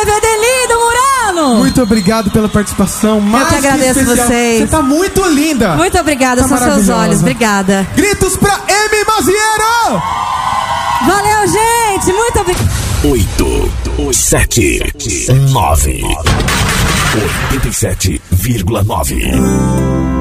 DVD lindo, Murano! Muito obrigado pela participação. Eu que agradeço vocês. Você tá muito linda. Muito obrigada, Tá são seus olhos. Obrigada. Gritos pra Amy Maziero! Valeu, gente. Muito obrigada. 8, 7, 9, 87,9.